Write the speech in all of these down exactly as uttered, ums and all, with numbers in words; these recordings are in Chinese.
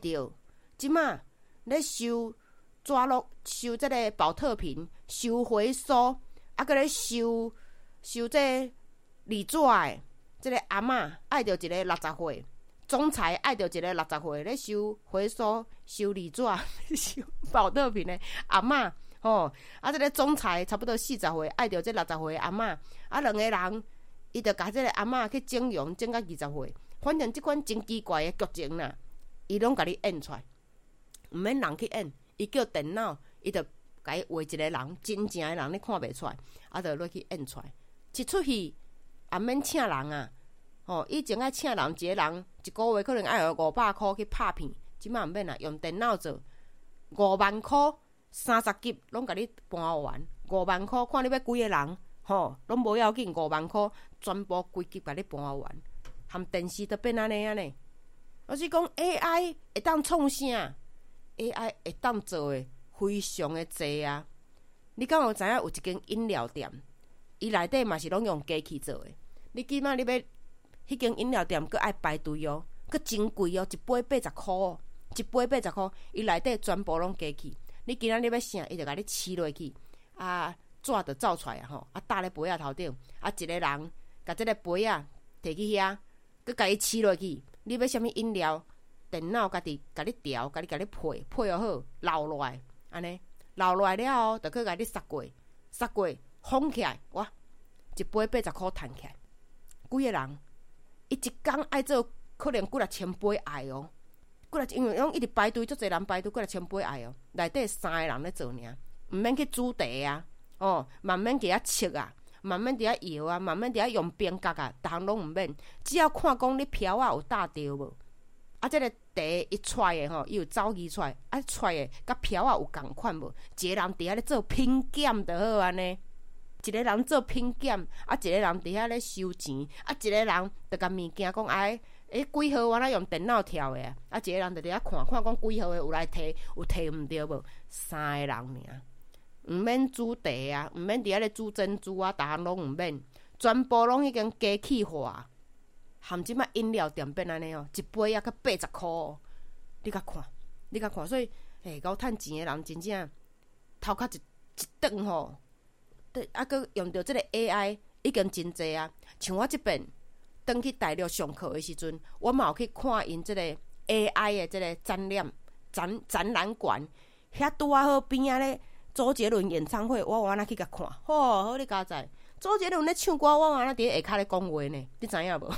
到即马咧收纸落收即个保特瓶收回收，啊，搁咧收收这礼纸的，即个阿嬷爱着一个六十岁，总裁爱着一个六十岁咧收回收收礼纸收保特瓶的阿嬷吼，啊，即个总裁差不多四十岁爱着即六十岁的阿嬷，啊，两个人伊着甲即个阿嬷去整容整到二十岁，反正即款真奇怪的剧情啦，伊拢甲你演出来，毋免人去演，伊叫电脑，伊着甲伊画一个人，真正的人你看袂出来，啊，着落去演出来，一出戏也免请人啊，吼、哦，以前爱请人，一个人一个月可能爱五百箍去拍片，即摆毋免啦，用电脑做，五万箍三十集拢甲你搬完，五万箍看你要几个人，吼、哦，拢无要紧，五万箍全部规集甲你搬完，含电视都变安尼啊呢。我是讲 A I 会当创啥 ？A I 会当做的非常的济啊！你敢有知影有一间饮料店，伊内底嘛是拢用机器做的。你今仔你要迄间饮料店，佫爱排队哦，佫真贵哦，一杯八十箍哦，一杯八十箍，伊内底全部拢机器。你今仔你要啥，伊就甲你饲落去，啊，纸就走出来啊吼，啊，搭咧杯仔头顶，啊，一个人甲即个杯仔摕去遐，佫甲伊饲落去。你要啥物饮料？电脑家己甲你调，甲你甲你配配好，留落来，安尼留落来了后，就去甲你杀过，杀过封起来，哇，一杯八十箍赚起来。几个人？伊一工爱做可能几若千杯爱哦，几若因为拢一直排队，足侪人排队，几若千杯爱哦。内底三个人咧做尔，毋免去煮茶啊，哦，慢慢伫遐切啊。慢慢伫遐摇啊，慢慢伫遐用冰角啊，逐项拢毋免，只要看讲你瓢啊有搭着无，啊，即、這个茶伊出的吼，伊有走机出来，啊，出的甲瓢啊有共款无？一个人伫遐咧做品检就好安尼，一个人做品检，啊，一个人伫遐咧收钱，啊，一个人就甲物件讲哎，诶，几号我咧用电脑调的啊，啊，一个人就伫遐看看讲几号的有来摕，有摕毋着无？三个人尔。毋免煮茶啊，毋免伫遐咧煮珍珠啊，逐项拢毋免，全部拢已经机器化。含即摆饮料店变安尼哦，一杯啊，佮八十箍哦，你甲看，你甲看，所以诶，够趁钱诶人真正头壳一一顿吼，对，啊，佮用着即个 A I 已经真济啊。像我即边转去大陆上课诶时阵，我嘛有去看因即个 A I 诶即个展览展展览馆，遐拄啊好边仔咧。周杰伦演唱会，我有安那去甲看，吼，好你加载。周杰伦咧唱歌，我有安那伫下骹咧讲话呢，你知影无？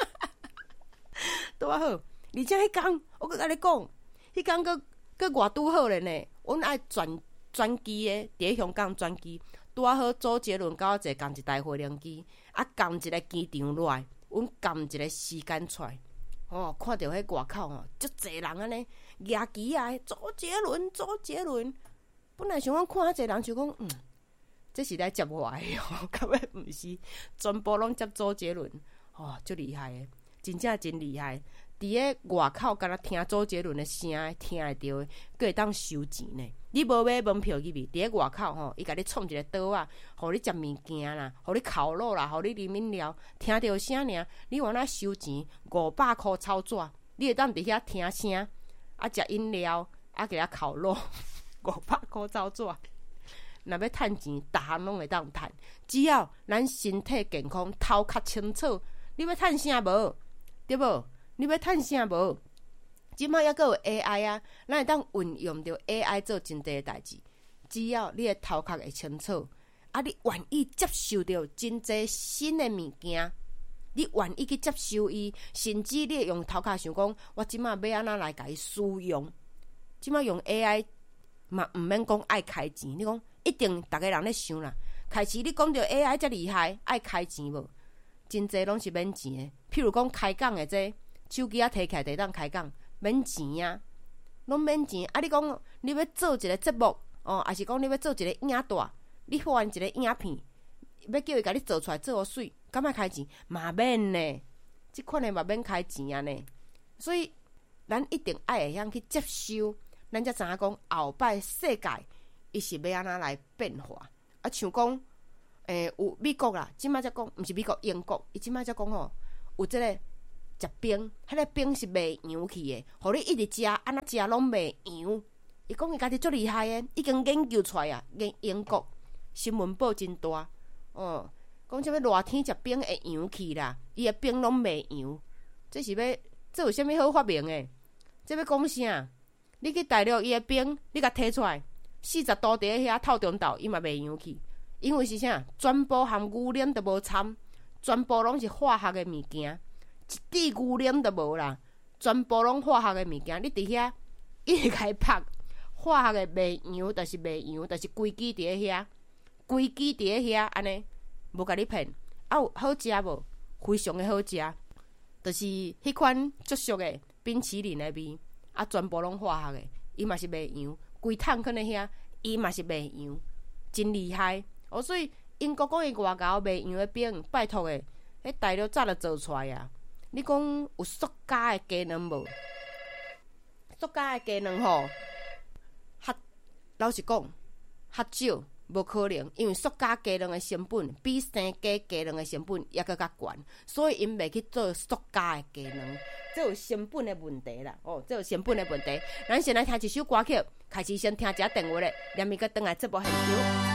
拄啊好，而且迄工我佮甲你讲，迄工佮佮偌拄好咧呢。阮爱转转机诶，伫咧香港转机，拄啊好。周杰伦甲我坐共一台飞行机，啊，共一个机场落来，阮共一个时间出来。哦，看到迄外口哦，足侪人安尼举旗啊，周杰伦，周杰伦。本来想讲看啊，侪人就讲，嗯，这是来接我的哦，根本毋是，全部拢接周杰伦，哦，足厉害的，真正真厉害。伫咧外口，敢若听周杰伦的声，听会到的，佫会当收钱呢。你无买门票入去，伫咧外口吼，伊甲你创一个桌啊，互你食物件啦，互你烤肉啦，互你啉饮料，听到声尔，你往那收钱五百箍操作，你会当伫遐听声，啊，食饮料，啊，给他烤肉。五百箍走做，若要趁钱，逐项拢会当趁。只要咱身体健康，头壳清楚，你要趁啥无？对无？你要趁啥无？即摆还佫有 A I 啊，咱会当运用着 A I 做真济代志。只要你的头壳会清楚，啊，你愿意接受着真济新的物件，你愿意去接受伊，甚至你会用头壳想讲，我即摆要安怎来甲伊使用？即摆用 A I。嘛毋免讲爱开钱，你讲一定逐个人咧想啦。开始你讲着 A I 遮厉害，爱开钱无？真济拢是免钱的。譬如讲开讲的这手机啊，摕起来就当开讲，免钱啊，拢免钱。啊，你讲你要做一个节目哦，还是讲你要做一个影带，你还一个影片，要叫伊甲你做出来做好水，敢爱开钱？嘛免呢，即款的嘛免开钱啊呢。所以咱一定爱会晓去接受。咱才知影讲后摆世界伊是要安怎来变化啊？像讲诶、欸，有美国啦，即摆才讲，毋是美国英国，伊即摆才讲吼，有即个食冰，迄个冰是袂洋去的，互你一直食，安那食拢袂洋。伊讲伊家己足厉害的，已经研究出来啊！英英国新闻报真大，哦，讲啥物热天食冰会洋去啦，伊的冰拢袂洋。这是要这有啥物好发明的？这要讲啥？你去大陆伊的冰，你甲摕出来，四十度伫咧遐透中昼，伊嘛袂洋去，因为是啥？全部含污染都无掺，全部拢是化学的物件，一滴污染都无啦，全部拢化学的物件。你伫遐一直甲伊拍。化学的袂洋，就是袂洋，就是规支伫咧遐，规支伫咧遐，安尼无甲你骗。啊，有好食无？非常的好食，就是迄款足俗的冰淇淋的味，啊，全部拢化学的，伊嘛是袂洋，规桶囥咧遐，伊嘛是袂洋，真厉害。哦，所以英国讲伊外交袂洋的冰，拜托的，迄大陆早就做出来啊。你讲有塑胶的鸡卵无？塑胶的鸡卵吼。较老实讲，较少无可能，因为塑胶鸡卵的成本比生鸡鸡卵的成本也搁较悬，所以因袂去做塑胶的鸡卵，这有成本的问题啦。哦，这有成本的问题。咱先来听一首歌曲，开始先听一下电话咧，连伊个转来节目现场。